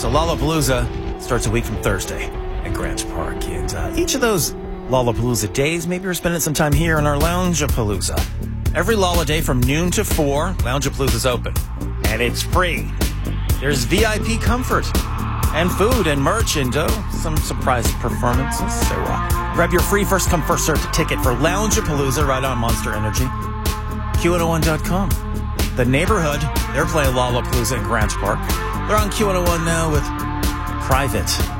So Lollapalooza starts a week from Thursday at Grants Park. And each of those Lollapalooza days, maybe you're spending some time here in our Loungapalooza. Every Lolla day from noon to 4, Loungapalooza's open. And it's free. There's VIP comfort and food and merch and some surprise performances. So grab your free first come first served ticket for Loungapalooza right on Monster Energy. Q101.com. The neighborhood, they're playing Lollapalooza in Grants Park. They're on Q101 now with Private.